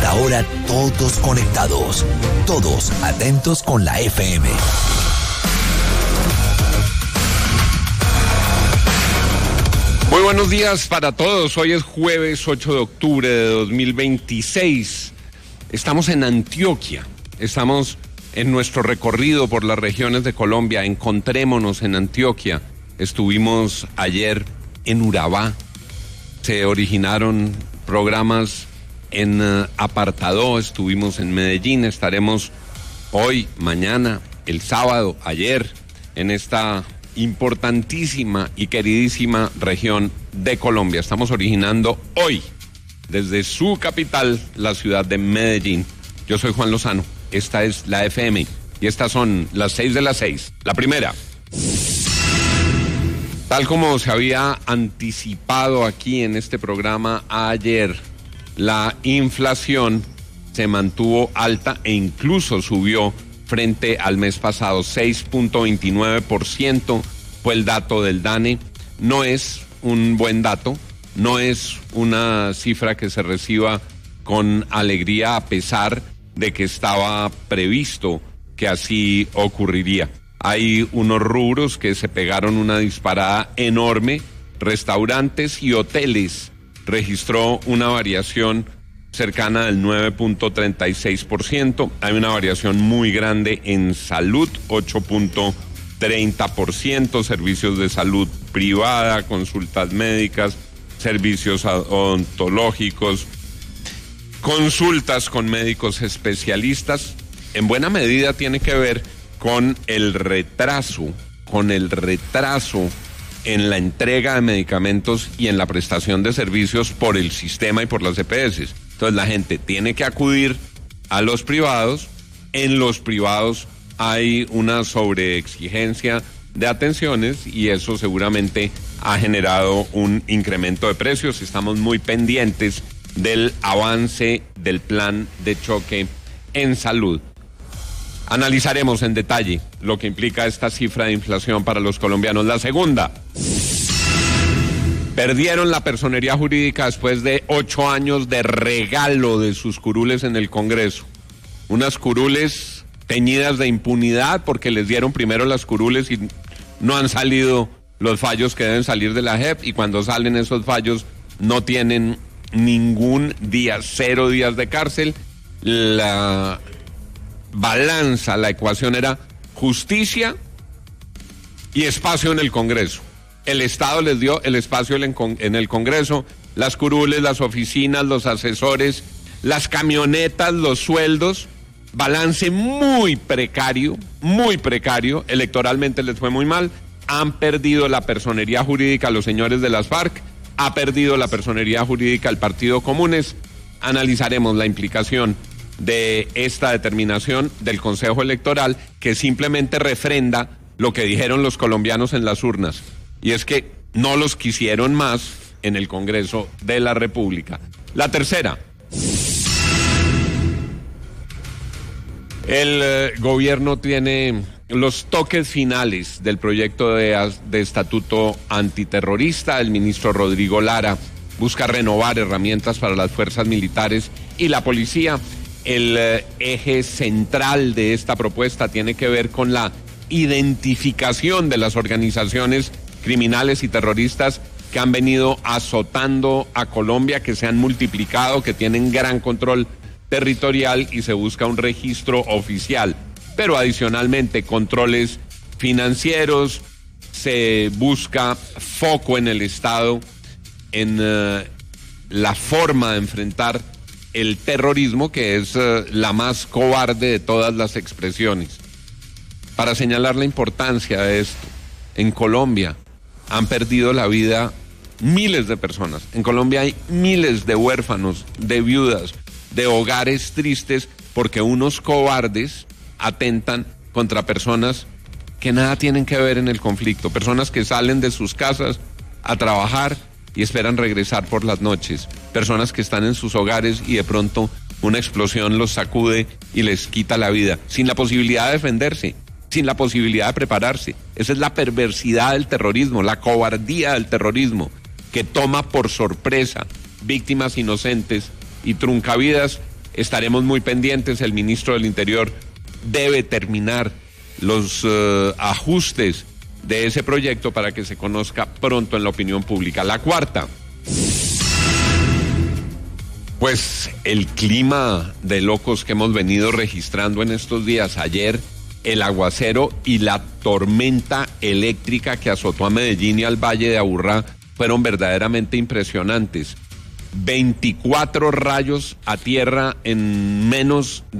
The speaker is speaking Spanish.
esta hora todos conectados, todos atentos con la FM. Muy buenos días para todos. Hoy es jueves 8 de octubre de 2026. Estamos en Antioquia. Estamos en nuestro recorrido por las regiones de Colombia. Encontrémonos en Antioquia. Estuvimos ayer en Urabá. Se originaron programas en Apartadó. Estuvimos en Medellín. Estaremos hoy, mañana, el sábado, ayer, en esta importantísima y queridísima región de Colombia. Estamos originando hoy desde su capital, la ciudad de Medellín. Yo soy Juan Lozano, esta es la FM y estas son las 6 de las 6. La primera. Tal como se había anticipado aquí en este programa ayer, la inflación se mantuvo alta e incluso subió frente al mes pasado. 6.29% fue el dato del DANE. No es un buen dato, no es una cifra que se reciba con alegría a pesar de que estaba previsto que así ocurriría. Hay unos rubros que se pegaron una disparada enorme. Restaurantes y hoteles registró una variación cercana del 9.36%. Hay una variación muy grande en salud, 8.30%, servicios de salud privada, consultas médicas, servicios odontológicos, consultas con médicos especialistas. En buena medida tiene que ver con el retraso en la entrega de medicamentos y en la prestación de servicios por el sistema y por las EPS. Entonces la gente tiene que acudir a los privados. En los privados hay una sobreexigencia de atenciones y eso seguramente ha generado un incremento de precios. Estamos muy pendientes del avance del plan de choque en salud. Analizaremos en detalle lo que implica esta cifra de inflación para los colombianos. La segunda. Perdieron la personería jurídica después de 8 años de regalo de sus curules en el Congreso. Unas curules teñidas de impunidad porque les dieron primero las curules y no han salido los fallos que deben salir de la JEP, y cuando salen esos fallos no tienen ningún día, 0 días de cárcel. La balanza, la ecuación era justicia y espacio en el Congreso. El Estado les dio el espacio en el Congreso, las curules, las oficinas, los asesores, las camionetas, los sueldos. Balance muy precario, electoralmente les fue muy mal. Han perdido la personería jurídica los señores de las FARC, ha perdido la personería jurídica el Partido Comunes. Analizaremos la implicación de esta determinación del Consejo Electoral, que simplemente refrenda lo que dijeron los colombianos en las urnas, y es que no los quisieron más en el Congreso de la República. La tercera. El gobierno tiene los toques finales del proyecto de estatuto antiterrorista. El ministro Rodrigo Lara busca renovar herramientas para las fuerzas militares y la policía. El eje central de esta propuesta tiene que ver con la identificación de las organizaciones criminales y terroristas que han venido azotando a Colombia, que se han multiplicado, que tienen gran control territorial, y se busca un registro oficial. Pero adicionalmente controles financieros, se busca foco en el Estado, en la forma de enfrentar el terrorismo, que es la más cobarde de todas las expresiones. Para señalar la importancia de esto, en Colombia han perdido la vida miles de personas. En Colombia hay miles de huérfanos, de viudas, de hogares tristes, porque unos cobardes atentan contra personas que nada tienen que ver en el conflicto, personas que salen de sus casas a trabajar y esperan regresar por las noches, personas que están en sus hogares y de pronto una explosión los sacude y les quita la vida, sin la posibilidad de defenderse, sin la posibilidad de prepararse. Esa es la perversidad del terrorismo, la cobardía del terrorismo, que toma por sorpresa víctimas inocentes y trunca vidas estaremos muy pendientes. El ministro del Interior debe terminar los ajustes de ese proyecto para que se conozca pronto en la opinión pública. La cuarta, pues el clima de locos que hemos venido registrando en estos días. Ayer el aguacero y la tormenta eléctrica que azotó a Medellín y al Valle de Aburrá fueron verdaderamente impresionantes. 24 rayos a tierra en menos